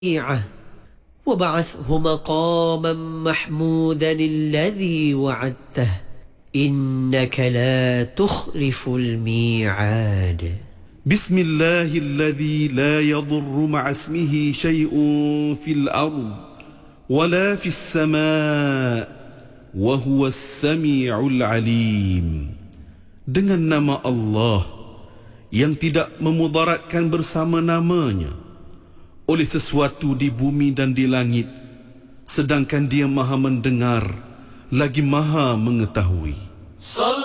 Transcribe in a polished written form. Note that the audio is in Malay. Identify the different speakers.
Speaker 1: وبعثه مقاما محمودا الذي وعدته إنك لا تخلف الميعاد.
Speaker 2: بسم الله الذي لا يضر مع اسمه شيء في الأرض ولا في السماء وهو السميع العليم. Dengan nama Allah yang tidak memudaratkan bersama namanya oleh sesuatu di bumi dan di langit, sedangkan Dia Maha mendengar lagi Maha mengetahui.